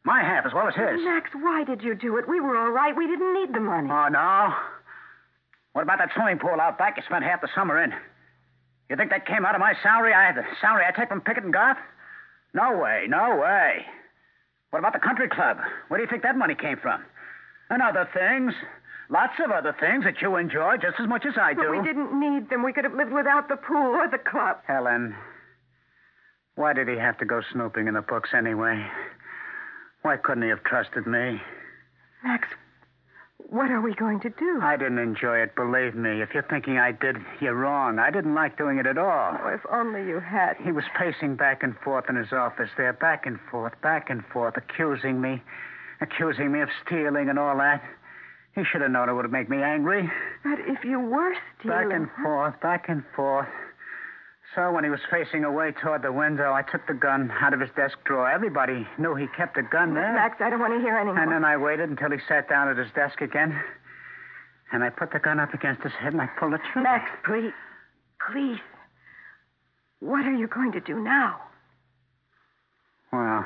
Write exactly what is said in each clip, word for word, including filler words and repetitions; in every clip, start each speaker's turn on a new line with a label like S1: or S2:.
S1: My half as well as his.
S2: Max, why did you do it? We were all right. We didn't need the money.
S1: Oh, no? What about that swimming pool out back you spent half the summer in? You think that came out of my salary? I the salary I take from Pickett and Garth? No way, no way. What about the country club? Where do you think that money came from? And other things. Lots of other things that you enjoy just as much as I do.
S2: But we didn't need them. We could have lived without the pool or the club.
S1: Helen, why did he have to go snooping in the books anyway? Why couldn't he have trusted me?
S2: Max, what are we going to do?
S1: I didn't enjoy it, believe me. If you're thinking I did, you're wrong. I didn't like doing it at all.
S2: Oh, if only you had.
S1: He was pacing back and forth in his office there, back and forth, back and forth, accusing me, accusing me of stealing and all that. He should have known it would make me angry.
S2: But if you were stealing...
S1: Back and forth, back and forth. So when he was facing away toward the window, I took the gun out of his desk drawer. Everybody knew he kept a gun there.
S2: Max, I don't want to hear any more.
S1: And then I waited until he sat down at his desk again. And I put the gun up against his head and I pulled the trigger.
S2: Max, please. Please. What are you going to do now?
S1: Well,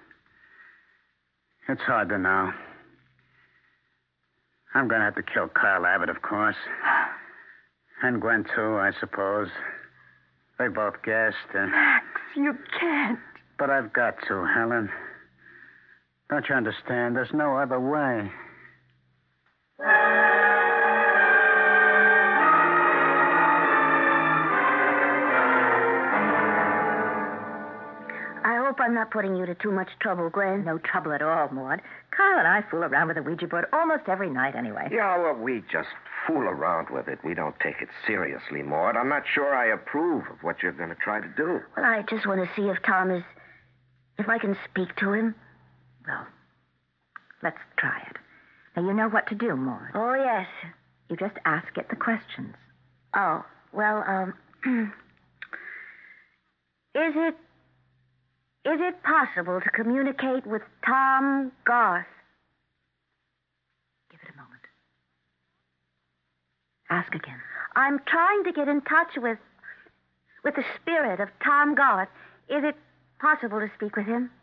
S1: it's hard to know. I'm going to have to kill Carl Abbott, of course. And Gwen, too, I suppose. They both guessed. Uh...
S2: Max, you can't.
S1: But I've got to, Helen. Don't you understand? There's no other way.
S3: I hope I'm not putting you to too much trouble, Gwen.
S4: No trouble at all, Maud. Carl and I fool around with the Ouija board almost every night anyway.
S5: Yeah, well, we just fool around with it. We don't take it seriously, Maud. I'm not sure I approve of what you're going to try to do.
S3: Well, I just want to see if Tom is... if I can speak to him.
S4: Well, let's try it. Now, you know what to do, Maud.
S3: Oh, yes.
S4: You just ask it the questions.
S3: Oh, well, um... is it... is it possible to communicate with Tom Garth?
S4: Give it a moment. Ask again.
S3: I'm trying to get in touch with... with the spirit of Tom Garth. Is it possible to speak with him?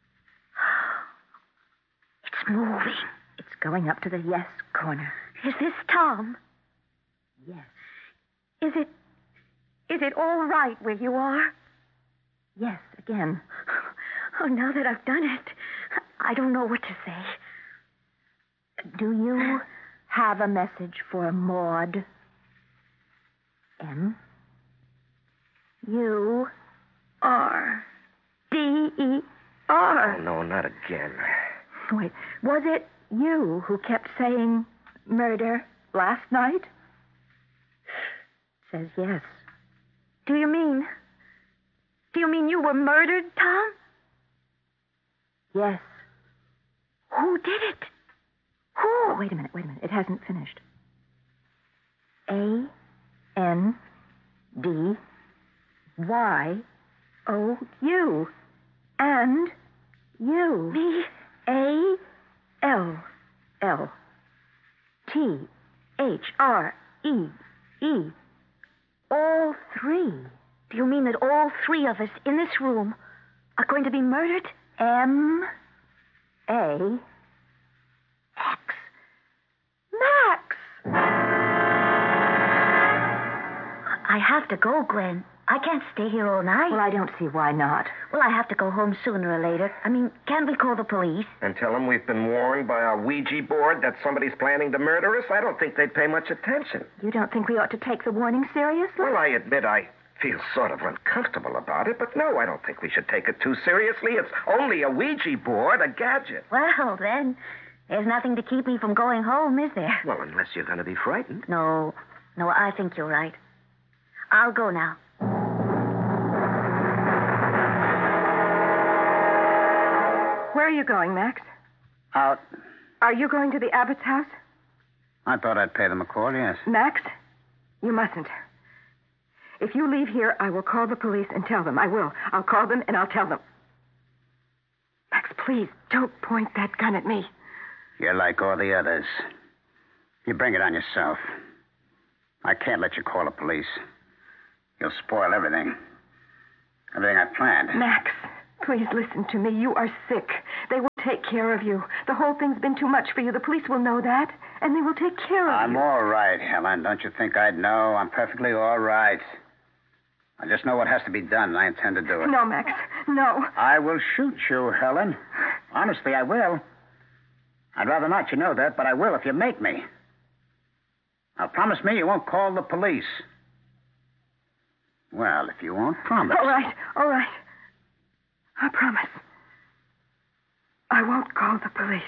S3: It's moving.
S4: It's going up to the yes corner.
S3: Is this Tom?
S4: Yes.
S3: Is it... is it all right where you are?
S4: Yes, again.
S3: Oh, now that I've done it, I don't know what to say.
S4: Do you have a message for Maud? M?
S3: U R D E R.
S5: Oh, no, not again.
S4: Wait, was it you who kept saying murder last night? Says yes.
S3: Do you mean... do you mean you were murdered, Tom?
S4: Yes.
S3: Who did it? Who?
S4: Oh, wait a minute, wait a minute. It hasn't finished. A N D Y O U. And you.
S3: Me?
S4: A L L T H R E E. All three.
S3: Do you mean that all three of us in this room are going to be murdered?
S4: M A
S3: Max. Max! I have to go, Gwen. I can't stay here all night.
S4: Well, I don't see why not.
S3: Well, I have to go home sooner or later. I mean, can we call the police?
S5: And tell them we've been warned by our Ouija board that somebody's planning to murder us? I don't think they'd pay much attention.
S4: You don't think we ought to take the warning seriously?
S5: Well, I admit I feel sort of uncomfortable about it, but no, I don't think we should take it too seriously. It's only a Ouija board, a gadget.
S3: Well, then, there's nothing to keep me from going home, is there?
S5: Well, unless you're going to be frightened.
S3: No, no, I think you're right. I'll go now.
S2: Where are you going, Max?
S1: Out.
S2: Are you going to the Abbott's house?
S1: I thought I'd pay them a call, yes.
S2: Max, you mustn't. If you leave here, I will call the police and tell them. I will. I'll call them and I'll tell them. Max, please, don't point that gun at me.
S1: You're like all the others. You bring it on yourself. I can't let you call the police. You'll spoil everything. Everything I planned.
S2: Max, please listen to me. You are sick. They will take care of you. The whole thing's been too much for you. The police will know that, and they will take care of
S1: I'm
S2: you.
S1: all right, Helen. Don't you think I'd know? I'm perfectly all right. I just know what has to be done, and I intend to do it.
S2: No, Max. No.
S1: I will shoot you, Helen. Honestly, I will. I'd rather not, you know that, but I will if you make me. Now, promise me you won't call the police. Well, if you won't promise.
S2: All right. All right. I promise. I won't call the police.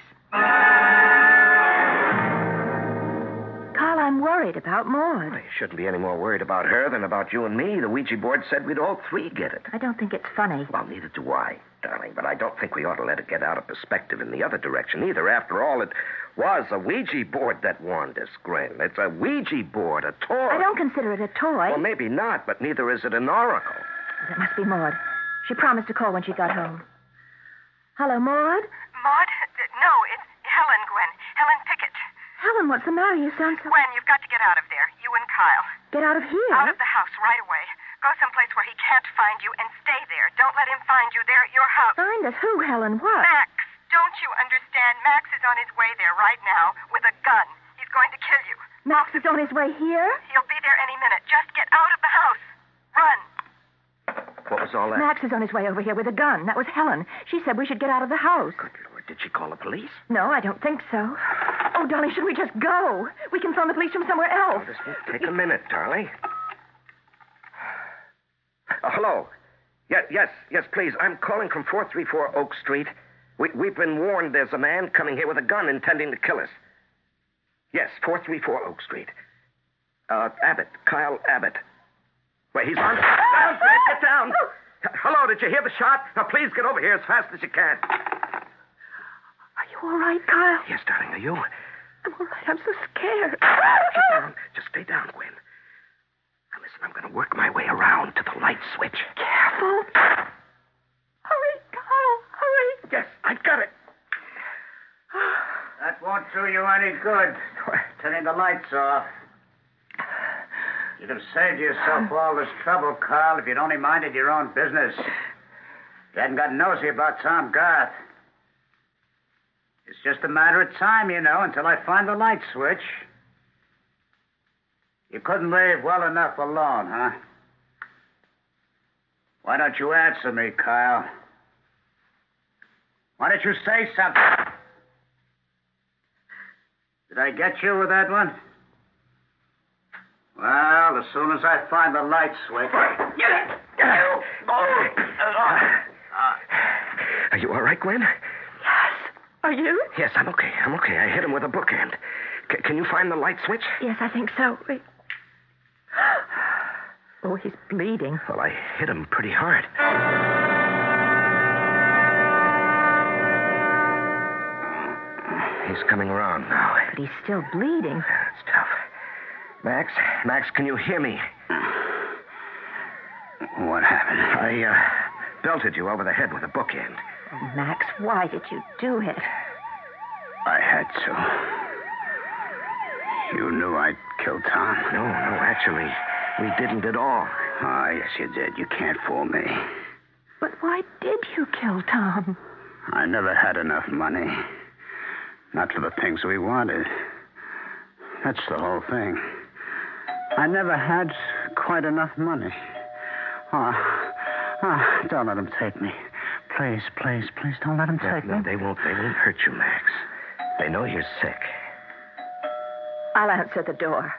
S4: Carl, I'm worried about Maud.
S5: You shouldn't be any more worried about her than about you and me. The Ouija board said we'd all three get it.
S4: I don't think it's funny.
S5: Well, neither do I, darling, but I don't think we ought to let it get out of perspective in the other direction either. After all, it was a Ouija board that warned us, Gwen. It's a Ouija board, a toy.
S4: I don't consider it a toy.
S5: Well, maybe not, but neither is it an oracle.
S4: It must be Maud. She promised to call when she got home. Hello, Maud?
S2: Maud? No, it's Helen, Gwen. Helen Pickett.
S4: Helen, what's the matter? You sound so...
S2: Gwen, you've got to get out of there. You and Kyle.
S4: Get out of here?
S2: Out of the house right away. Go someplace where he can't find you and stay there. Don't let him find you there at your house.
S4: Find us who, Helen? What?
S2: Max, don't you understand? Max is on his way there right now with a gun. He's going to kill you.
S4: Max is on his way here?
S2: He'll be there any minute. Just get out of the house. Run.
S5: What was all that?
S4: Max is on his way over here with a gun. That was Helen. She said we should get out of the house.
S5: Good Lord, did she call the police?
S4: No, I don't think so. Oh, darling, should we just go? We can phone the police from somewhere else.
S5: Oh, this will take a minute, darling. Oh, hello. Yes, yes, yes, please. I'm calling from four three four Oak Street. We, we've been warned there's a man coming here with a gun intending to kill us. Yes, four three four Oak Street. Uh, Abbott, Kyle Abbott. Wait, he's on. Down, Fred, get down. Hello, did you hear the shot? Now, please get over here as fast as you can.
S4: Are you all right, Kyle?
S5: Yes, darling, are you?
S4: I'm all right. I'm so scared.
S5: Get down. Just stay down, Gwen. Now, listen, I'm going to work my way around to the light switch.
S4: Careful. Hurry, Kyle. Hurry.
S5: Yes, I've got it.
S1: That won't do you any good. Turning the lights off. You'd have saved yourself all this trouble, Carl, if you'd only minded your own business. You hadn't got nosy about Tom Garth. It's just a matter of time, you know, until I find the light switch. You couldn't leave well enough alone, huh? Why don't you answer me, Kyle? Why don't you say something? Did I get you with that one? Well, as soon as I find the light switch...
S5: Are you all right, Gwen?
S4: Yes. Are you?
S5: Yes, I'm okay. I'm okay. I hit him with a bookend. C- can you find the light switch?
S4: Yes, I think so. Wait. Oh, he's bleeding.
S5: Well, I hit him pretty hard. He's coming around now.
S4: But he's still bleeding.
S5: That's tough. Max, Max, can you hear me?
S1: What happened?
S5: I, uh, belted you over the head with a bookend.
S4: Oh, Max, why did you do it?
S1: I had to. You knew I'd kill Tom.
S5: No, no, actually, we didn't at all.
S1: Ah, yes, you did. You can't fool me.
S4: But why did you kill Tom?
S1: I never had enough money. Not for the things we wanted. That's the whole thing. I never had quite enough money. Oh, oh, don't let them take me. Please, please, please don't let them take
S5: no,
S1: me.
S5: No, they won't. They won't hurt you, Max. They know you're sick.
S4: I'll answer the door.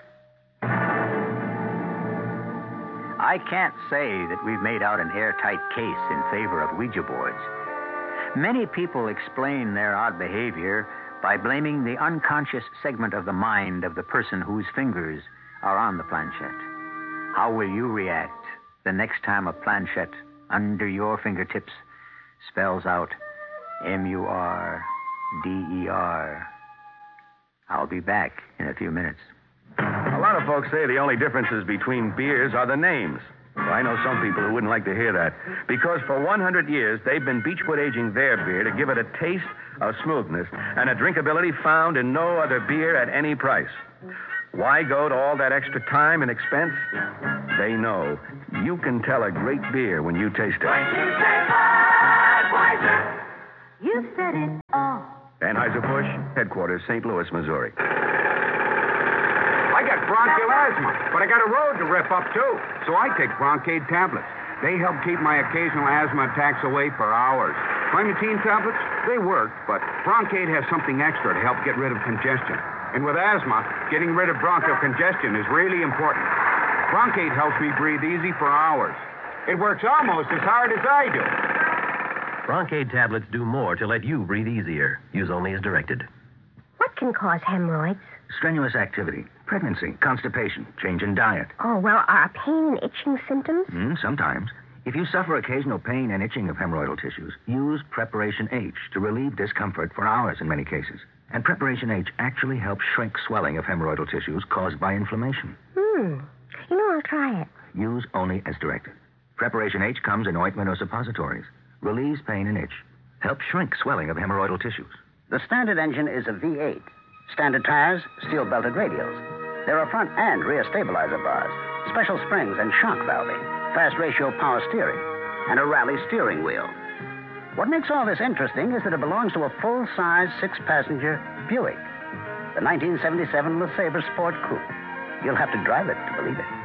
S6: I can't say that we've made out an airtight case in favor of Ouija boards. Many people explain their odd behavior by blaming the unconscious segment of the mind of the person whose fingers are on the planchette. How will you react the next time a planchette under your fingertips spells out M U R D E R? I'll be back in a few minutes.
S7: A lot of folks say the only differences between beers are the names. Well, I know some people who wouldn't like to hear that. Because for one hundred years, they've been Beechwood aging their beer to give it a taste of smoothness and a drinkability found in no other beer at any price. Why go to all that extra time and expense? They know. You can tell a great beer when you taste it.
S3: You said it all.
S7: Anheuser-Busch, headquarters, Saint Louis, Missouri.
S8: I got bronchial asthma, but I got a road to rip up, too. So I take Broncaid tablets. They help keep my occasional asthma attacks away for hours. Primatine tablets, they work, but Broncaid has something extra to help get rid of congestion. And with asthma, getting rid of bronchial congestion is really important. Broncaid helps me breathe easy for hours. It works almost as hard as I do.
S9: Broncaid tablets do more to let you breathe easier. Use only as directed.
S3: What can cause hemorrhoids?
S6: Strenuous activity, pregnancy, constipation, change in diet.
S3: Oh, well, are pain and itching symptoms?
S6: Mm, sometimes. If you suffer occasional pain and itching of hemorrhoidal tissues, use Preparation H to relieve discomfort for hours in many cases. And Preparation H actually helps shrink swelling of hemorrhoidal tissues caused by inflammation.
S3: Hmm. You know, I'll try it.
S6: Use only as directed. Preparation H comes in ointment or suppositories. Relieves pain and itch. Helps shrink swelling of hemorrhoidal tissues.
S1: The standard engine is a V eight. Standard tires, steel-belted radials. There are front and rear stabilizer bars, special springs and shock valving, fast ratio power steering, and a rally steering wheel. What makes all this interesting is that it belongs to a full-size six-passenger Buick, the nineteen seventy-seven LeSabre Sport Coupe. You'll have to drive it to believe it.